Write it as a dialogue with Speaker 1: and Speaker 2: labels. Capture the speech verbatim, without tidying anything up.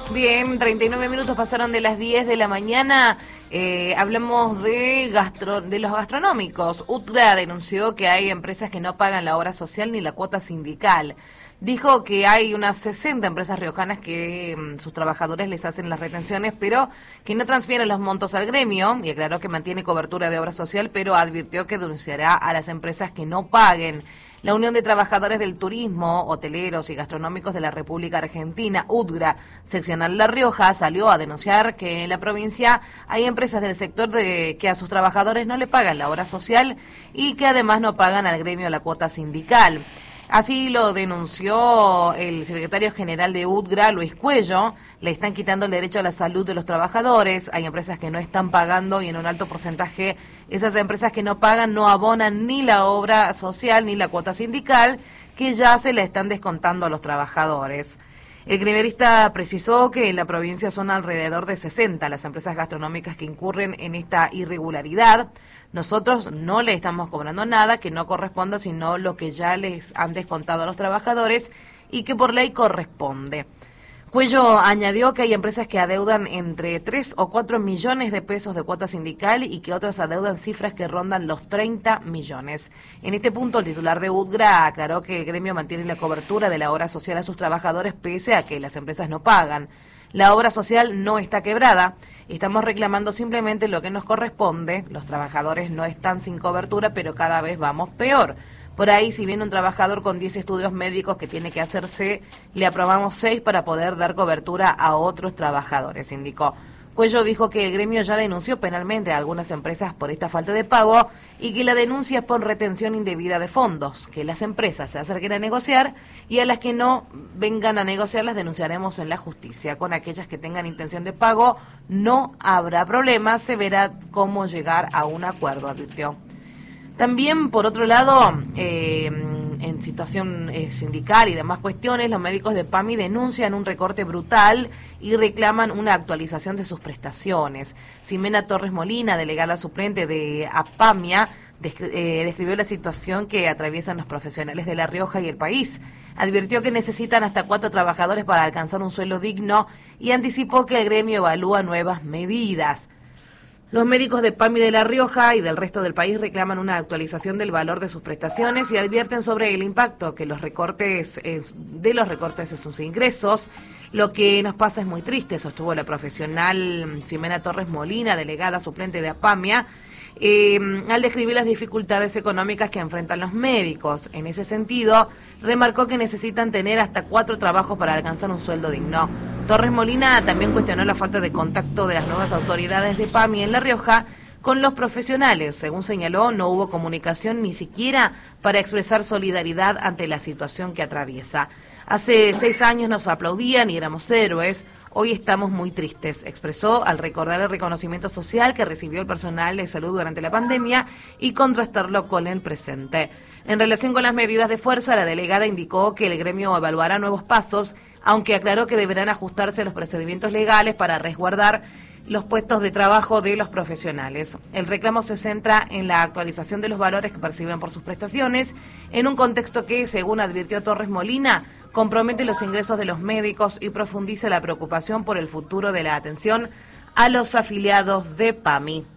Speaker 1: Bien, treinta y nueve minutos pasaron de las diez de la mañana. Eh, hablamos de gastro, de los gastronómicos. UTGRA denunció que hay empresas que no pagan la obra social ni la cuota sindical. Dijo que hay unas sesenta empresas riojanas que mmm, sus trabajadores les hacen las retenciones, pero que no transfieren los montos al gremio, y aclaró que mantiene cobertura de obra social, pero advirtió que denunciará a las empresas que no paguen. La Unión de Trabajadores del Turismo, Hoteleros y Gastronómicos de la República Argentina, UTGRA, seccional La Rioja, salió a denunciar que en la provincia hay empresas del sector de que a sus trabajadores no le pagan la obra social y que además no pagan al gremio la cuota sindical. Así lo denunció el secretario general de UTGRA, Luis Cuello. Le están quitando el derecho a la salud de los trabajadores. Hay empresas que no están pagando y en un alto porcentaje esas empresas que no pagan no abonan ni la obra social ni la cuota sindical, que ya se le están descontando a los trabajadores. El gremialista precisó que en la provincia son alrededor de sesenta las empresas gastronómicas que incurren en esta irregularidad. Nosotros no le estamos cobrando nada que no corresponda, sino lo que ya les han descontado a los trabajadores y que por ley corresponde. Cuello añadió que hay empresas que adeudan entre tres o cuatro millones de pesos de cuota sindical y que otras adeudan cifras que rondan los treinta millones. En este punto, el titular de UTGRA aclaró que el gremio mantiene la cobertura de la obra social a sus trabajadores pese a que las empresas no pagan. La obra social no está quebrada, estamos reclamando simplemente lo que nos corresponde. Los trabajadores no están sin cobertura, pero cada vez vamos peor. Por ahí, si viene un trabajador con diez estudios médicos que tiene que hacerse, le aprobamos seis para poder dar cobertura a otros trabajadores, indicó. Cuello dijo que el gremio ya denunció penalmente a algunas empresas por esta falta de pago y que la denuncia es por retención indebida de fondos, que las empresas se acerquen a negociar y a las que no vengan a negociar las denunciaremos en la justicia. Con aquellas que tengan intención de pago no habrá problema, se verá cómo llegar a un acuerdo, advirtió. También, por otro lado, eh, en situación eh, sindical y demás cuestiones, los médicos de PAMI denuncian un recorte brutal y reclaman una actualización de sus prestaciones. Ximena Torres Molina, delegada suplente de APAMIA, descri- eh, describió la situación que atraviesan los profesionales de La Rioja y el país. Advirtió que necesitan hasta cuatro trabajadores para alcanzar un sueldo digno y anticipó que el gremio evalúa nuevas medidas. Los médicos de PAMI de La Rioja y del resto del país reclaman una actualización del valor de sus prestaciones y advierten sobre el impacto que los recortes es, de los recortes en sus ingresos. Lo que nos pasa es muy triste, sostuvo la profesional Ximena Torres Molina, delegada suplente de APAMIA, eh, al describir las dificultades económicas que enfrentan los médicos. En ese sentido, remarcó que necesitan tener hasta cuatro trabajos para alcanzar un sueldo digno. Torres Molina también cuestionó la falta de contacto de las nuevas autoridades de PAMI en La Rioja con los profesionales. Según señaló, no hubo comunicación ni siquiera para expresar solidaridad ante la situación que atraviesa. Hace seis años nos aplaudían y éramos héroes. Hoy estamos muy tristes, expresó al recordar el reconocimiento social que recibió el personal de salud durante la pandemia y contrastarlo con el presente. En relación con las medidas de fuerza, la delegada indicó que el gremio evaluará nuevos pasos, aunque aclaró que deberán ajustarse a los procedimientos legales para resguardar los puestos de trabajo de los profesionales. El reclamo se centra en la actualización de los valores que perciben por sus prestaciones, en un contexto que, según advirtió Torres Molina, compromete los ingresos de los médicos y profundiza la preocupación por el futuro de la atención a los afiliados de PAMI.